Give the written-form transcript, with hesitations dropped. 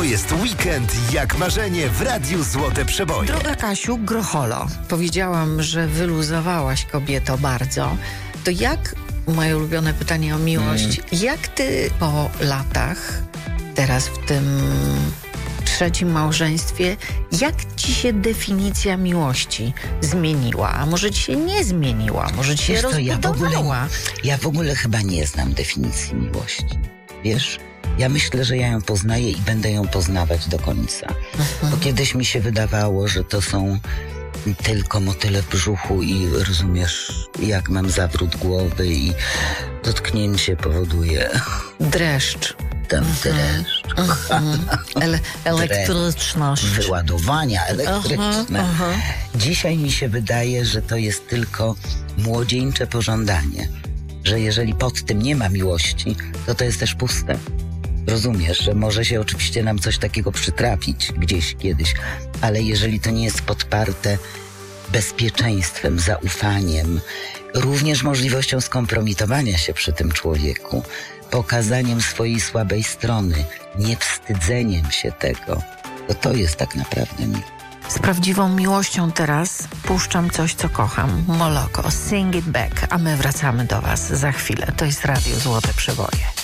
jest weekend jak marzenie w Radiu Złote Przeboje. Droga Kasiu Grocholo, powiedziałam, że wyluzowałaś, kobieto, bardzo. To jak, moje ulubione pytanie o miłość, jak ty po latach, teraz w tym trzecim małżeństwie, jak ci się definicja miłości zmieniła? A może ci się nie zmieniła? Może ci się rozbudowała? Ja w ogóle chyba nie znam definicji miłości. Wiesz? Ja myślę, że ja ją poznaję i będę ją poznawać do końca. Bo kiedyś mi się wydawało, że to są tylko motyle w brzuchu i rozumiesz, jak mam zawrót głowy i dotknięcie powoduje Dreszcz. ten dreszcz. Elektryczność. Wyładowania elektryczne. Dzisiaj mi się wydaje, że to jest tylko młodzieńcze pożądanie. Że jeżeli pod tym nie ma miłości, to jest też puste. Rozumiesz, że może się oczywiście nam coś takiego przytrafić gdzieś kiedyś, ale jeżeli to nie jest podparte bezpieczeństwem, zaufaniem, również możliwością skompromitowania się przy tym człowieku, pokazaniem swojej słabej strony, niewstydzeniem się tego, to jest tak naprawdę miłość. Z prawdziwą miłością teraz puszczam coś, co kocham. Moloko, Sing It Back, a my wracamy do was za chwilę. To jest Radio Złote Przeboje.